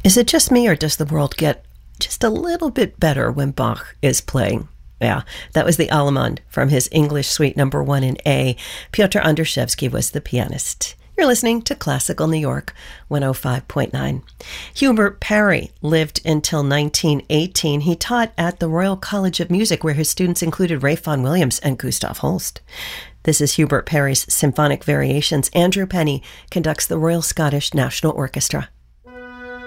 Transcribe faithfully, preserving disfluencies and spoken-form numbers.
Is it just me, or does the world get just a little bit better when Bach is playing? Yeah, that was the Allemande from his English Suite Number One in A. Piotr Andruszewski was the pianist. You're listening to Classical New York, one oh five point nine. Hubert Parry lived until nineteen eighteen. He taught at the Royal College of Music, where his students included Ralph Vaughan Williams and Gustav Holst. This is Hubert Parry's Symphonic Variations. Andrew Penny conducts the Royal Scottish National Orchestra.